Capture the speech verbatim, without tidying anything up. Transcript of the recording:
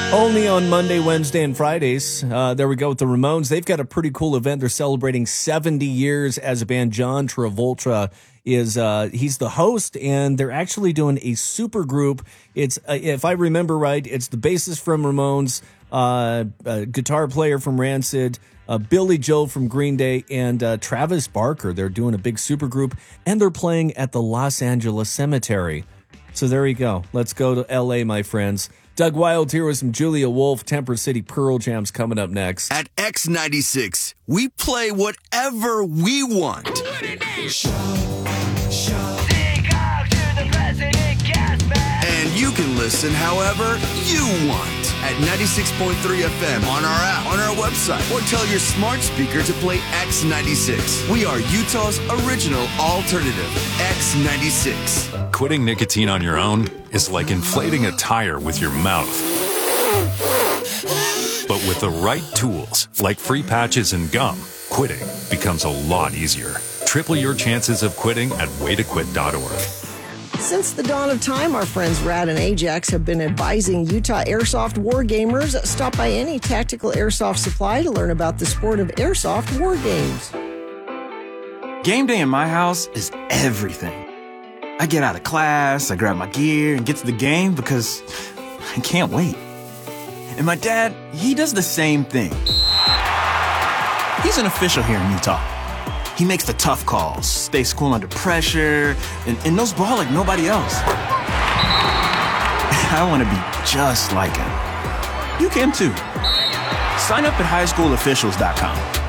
Only on Monday, Wednesday, and Fridays. Uh, there we go with the Ramones. They've got a pretty cool event. They're celebrating seventy years as a band. John Travolta is uh, he's the host, and they're actually doing a super group. It's uh, if I remember right, it's the bassist from Ramones, uh, a guitar player from Rancid, uh, Billy Joel from Green Day, and uh, Travis Barker. They're doing a big super group, and they're playing at the Los Angeles Cemetery. So there you go. Let's go to L A, my friends. Doug Wild here with some Julia Wolf. Temper City Pearl Jam's coming up next. At X ninety-six, we play whatever we want. And you can listen however you want at ninety-six point three F M, on our app, on our website, or tell your smart speaker to play X ninety-six. We are Utah's original alternative, X ninety-six. Quitting nicotine on your own is like inflating a tire with your mouth. But with the right tools, like free patches and gum, quitting becomes a lot easier. Triple your chances of quitting at way to quit dot org. Since the dawn of time, our friends Rad and Ajax have been advising Utah Airsoft war gamers. Stop by any tactical airsoft supply to learn about the sport of airsoft war games. Game day in my house is everything. I get out of class, I grab my gear, and get to the game because I can't wait. And my dad, he does the same thing. He's an official here in Utah. He makes the tough calls, stays cool under pressure, and, and knows ball like nobody else. I want to be just like him. You can too. Sign up at high school officials dot com.